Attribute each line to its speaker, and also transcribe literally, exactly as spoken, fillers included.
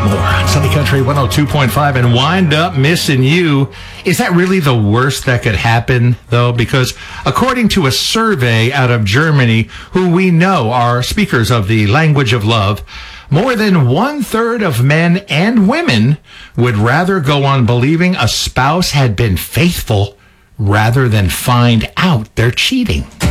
Speaker 1: More on Sunny Country one oh two point five and Wind Up Missing You. Is that really the worst that could happen, though? Because according to a survey out of Germany, who we know are speakers of the language of love, more than one-third of men and women would rather go on believing a spouse had been faithful rather than find out they're cheating.